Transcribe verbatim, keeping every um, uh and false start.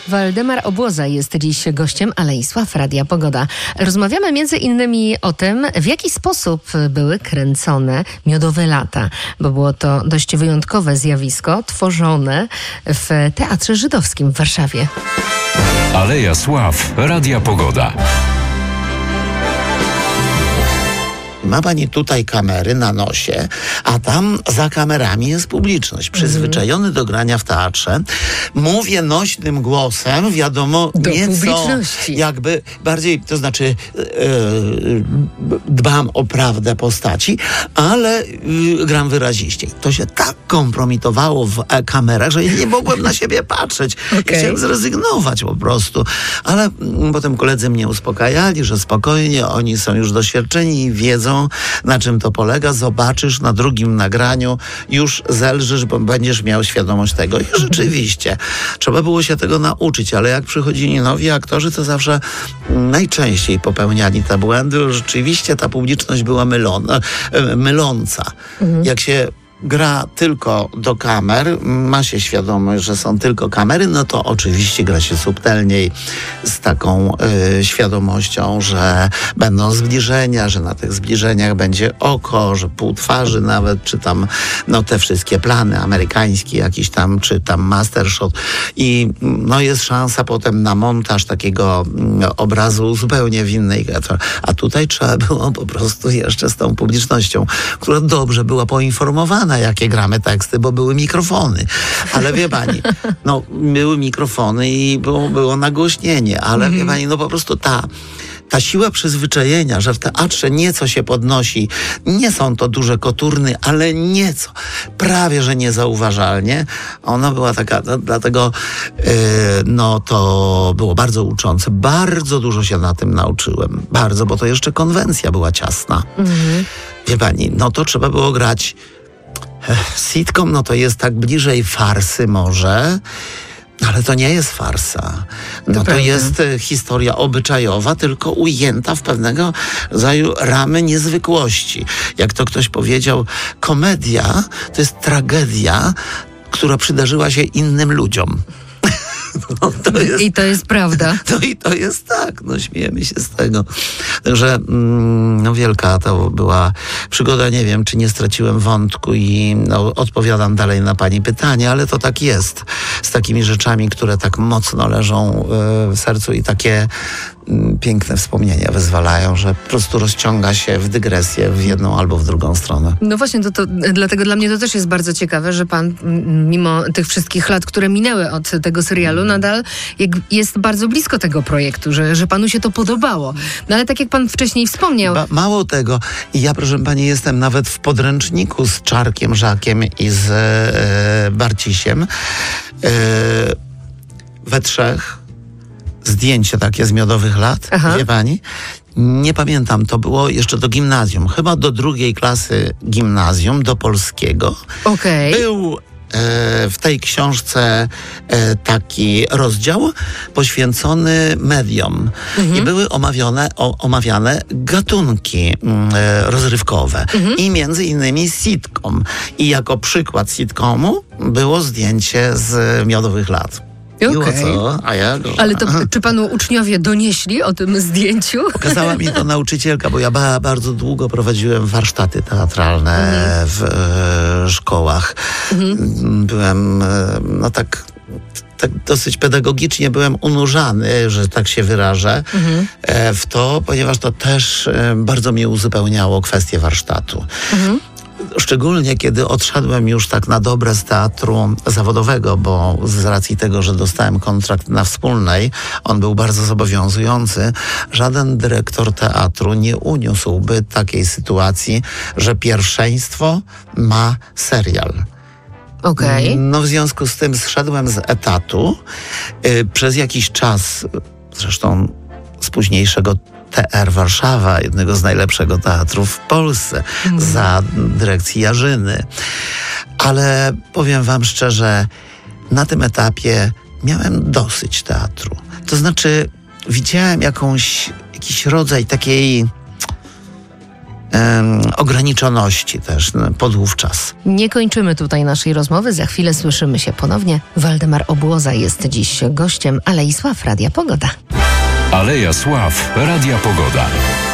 Waldemar Obłoza jest dziś gościem Aleisław Radia Pogoda. Rozmawiamy między innymi o tym, w jaki sposób były kręcone Miodowe Lata, bo było to dość wyjątkowe zjawisko tworzone w Teatrze Żydowskim w Warszawie. Aleja Sław, Radia Pogoda. Ma pani tutaj kamery na nosie, a tam za kamerami jest publiczność. Przyzwyczajony mm. do grania w teatrze, mówię nośnym głosem, wiadomo, do nieco publiczności. Jakby bardziej, to znaczy yy, dbam o prawdę postaci, ale yy, gram wyraziście. To się tak kompromitowało w e- kamerach, że ja nie mogłem na siebie patrzeć. Okay. Chciałem zrezygnować po prostu. Ale mm, potem koledzy mnie uspokajali, że spokojnie, oni są już doświadczeni i wiedzą, na czym to polega. Zobaczysz na drugim nagraniu, już zelżysz, bo będziesz miał świadomość tego. I rzeczywiście, trzeba było się tego nauczyć, ale jak przychodzili nowi aktorzy, to zawsze najczęściej popełniali te błędy. Rzeczywiście ta publiczność była mylona, myląca. Mhm. Jak się gra tylko do kamer, ma się świadomość, że są tylko kamery, no to oczywiście gra się subtelniej, z taką y, świadomością, że będą zbliżenia, że na tych zbliżeniach będzie oko, że pół twarzy nawet, czy tam no te wszystkie plany amerykańskie jakiś tam, czy tam mastershot i no jest szansa potem na montaż takiego y, obrazu zupełnie w innej. A tutaj trzeba było po prostu jeszcze z tą publicznością, która dobrze była poinformowana, jakie gramy teksty, bo były mikrofony. Ale wie pani, no były mikrofony i było, było nagłośnienie, ale mm. wie pani, no po prostu ta Ta siła przyzwyczajenia, że w teatrze nieco się podnosi, nie są to duże koturny, ale nieco, prawie że niezauważalnie, ona była taka, no, dlatego yy, no to było bardzo uczące. Bardzo dużo się na tym nauczyłem. Bardzo, bo to jeszcze konwencja była ciasna. Mm-hmm. Wie pani, no to trzeba było grać sitcom, no to jest tak bliżej farsy może, ale to nie jest farsa. No to, to jest historia obyczajowa, tylko ujęta w pewnego rodzaju ramy niezwykłości. Jak to ktoś powiedział, komedia to jest tragedia, która przydarzyła się innym ludziom. No, to jest, I to jest prawda. To i to jest tak, no śmiejemy się z tego. Także mm, no wielka to była przygoda, nie wiem, czy nie straciłem wątku i no, odpowiadam dalej na pani pytanie, ale to tak jest z takimi rzeczami, które tak mocno leżą y, w sercu i takie y, piękne wspomnienia wyzwalają, że po prostu rozciąga się w dygresję w jedną albo w drugą stronę. No właśnie, to, to, dlatego dla mnie to też jest bardzo ciekawe, że pan mimo tych wszystkich lat, które minęły od tego serialu, nadal jest bardzo blisko tego projektu, że, że panu się to podobało. No ale tak jak pan wcześniej wspomniał... Ba, mało tego. I ja, proszę pani, jestem nawet w podręczniku z Czarkiem Żakiem i z e, Barcisiem. E, we trzech. Zdjęcie takie z Miodowych Lat. Aha. Wie pani? Nie pamiętam, to było jeszcze do gimnazjum. Chyba do drugiej klasy gimnazjum, do polskiego. Okej. Okay. Był w tej książce taki rozdział poświęcony mediom mhm. i były omawiane, o, omawiane gatunki rozrywkowe mhm. i między innymi sitcom. I jako przykład sitcomu było zdjęcie z Miodowych Lat. Okay. Co? A ja, Ale to czy panu uczniowie donieśli o tym zdjęciu? Pokazała mi to nauczycielka, bo ja ba, bardzo długo prowadziłem warsztaty teatralne mhm. w e, szkołach. Mhm. Byłem, e, no tak... tak dosyć pedagogicznie byłem unurzany, że tak się wyrażę, mhm. e, w to, ponieważ to też e, bardzo mnie uzupełniało kwestię warsztatu. Mhm. Szczególnie kiedy odszedłem już tak na dobre z teatru zawodowego, bo z racji tego, że dostałem kontrakt na Wspólnej, on był bardzo zobowiązujący, żaden dyrektor teatru nie uniósłby takiej sytuacji, że pierwszeństwo ma serial. Okej. No w związku z tym zszedłem z etatu. Yy, przez jakiś czas, zresztą z późniejszego T R Warszawa, jednego z najlepszego teatrów w Polsce, mm. za dyrekcji Jarzyny. Ale powiem wam szczerze, na tym etapie miałem dosyć teatru. To znaczy widziałem jakąś, jakiś rodzaj takiej em, ograniczoności też no, podówczas. Nie kończymy tutaj naszej rozmowy. Za chwilę słyszymy się ponownie. Waldemar Obłoza jest dziś gościem Alei Sław Radia Pogoda. Aleja Sław Radia Pogoda.